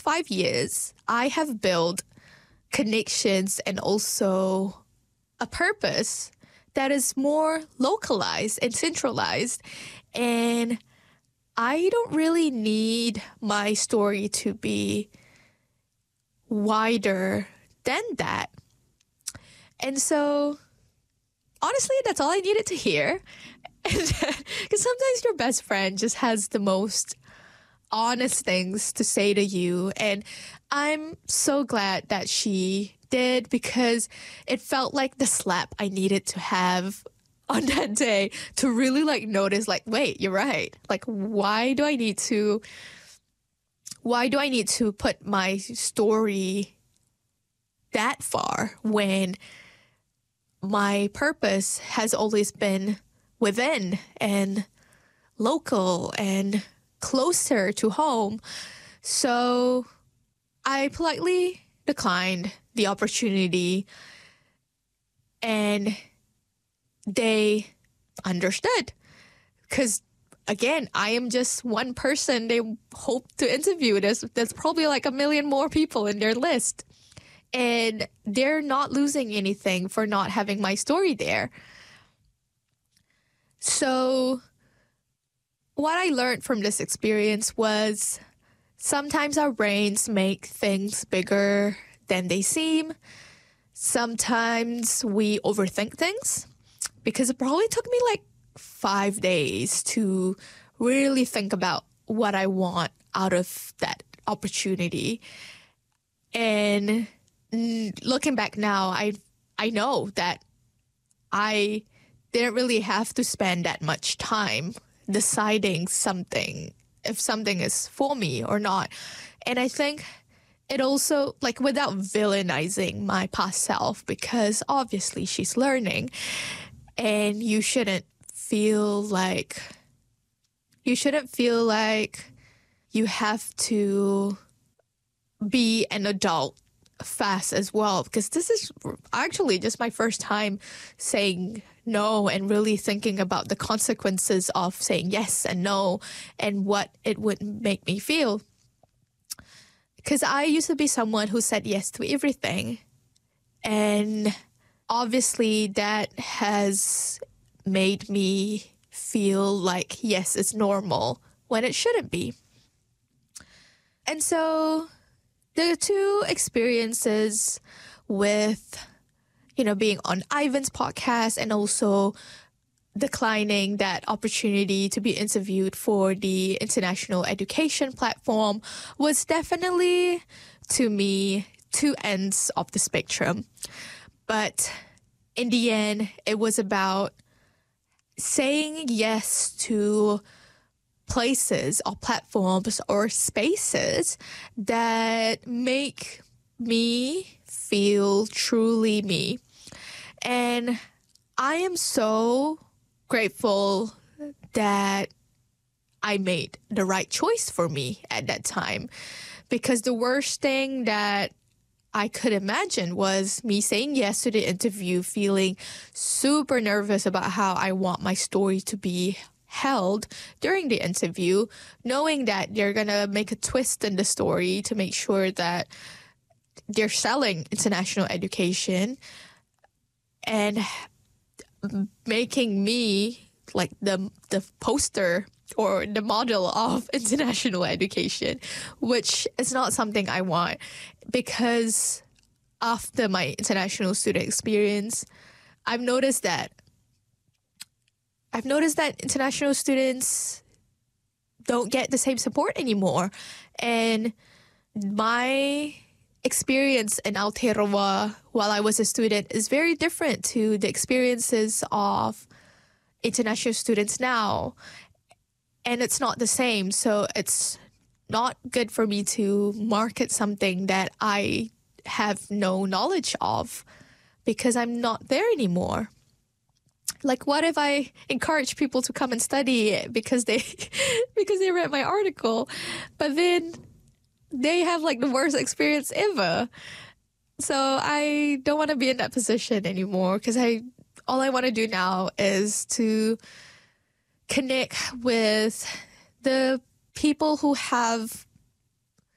past 5 years, I have built connections and also a purpose that is more localized and centralized. And I don't really need my story to be wider than that. And so, honestly, that's all I needed to hear. Because sometimes your best friend just has the most honest things to say to you. And I'm so glad that she did, because it felt like the slap I needed to have on that day to really like notice, like, wait, you're right. Like, why do I need to put my story that far when my purpose has always been within and local and closer to home? So I politely declined the opportunity, and they understood, because again, I am just one person they hope to interview. There's probably like 1 million more people in their list, and they're not losing anything for not having my story there. So what I learned from this experience was sometimes our brains make things bigger than they seem. Sometimes we overthink things, because it probably took me like 5 days to really think about what I want out of that opportunity. And looking back now, I know that I didn't really have to spend that much time deciding if something is for me or not. And I think it also, like, without villainizing my past self, because obviously she's learning, and you shouldn't feel like you have to be an adult fast as well, because this is actually just my first time saying no and really thinking about the consequences of saying yes and no and what it would make me feel. Because I used to be someone who said yes to everything, and obviously that has made me feel like yes is normal when it shouldn't be. And so the two experiences with, being on Ivan's podcast and also declining that opportunity to be interviewed for the international education platform was definitely, to me, two ends of the spectrum. But in the end, it was about saying yes to places or platforms or spaces that make me feel truly me. And I am so grateful that I made the right choice for me at that time, because the worst thing that I could imagine was me saying yes to the interview, feeling super nervous about how I want my story to be held during the interview, knowing that they're gonna make a twist in the story to make sure that they're selling international education and making me like the poster or the model of international education, which is not something I want, because after my international student experience, I've noticed that international students don't get the same support anymore. And my experience in Aotearoa while I was a student is very different to the experiences of international students now. And it's not the same. So it's not good for me to market something that I have no knowledge of, because I'm not there anymore. Like, what if I encourage people to come and study because they read my article, but then they have like the worst experience ever? So I don't want to be in that position anymore, because all I want to do now is to connect with the people who have